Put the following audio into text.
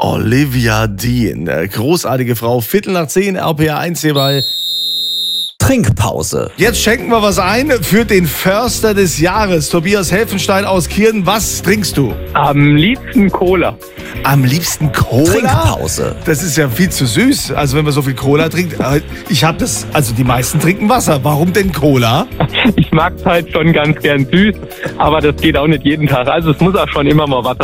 Olivia Dean, großartige Frau. 9:15, RPA 1 hierbei. Trinkpause. Jetzt schenken wir was ein für den Förster des Jahres. Tobias Helfenstein aus Kirden. Was trinkst du? Am liebsten Cola. Am liebsten Cola? Trinkpause. Das ist ja viel zu süß. Also wenn man so viel Cola trinkt. Die meisten trinken Wasser. Warum denn Cola? Ich mag es halt schon ganz gern süß, aber das geht auch nicht jeden Tag. Also es muss auch schon immer mal Wasser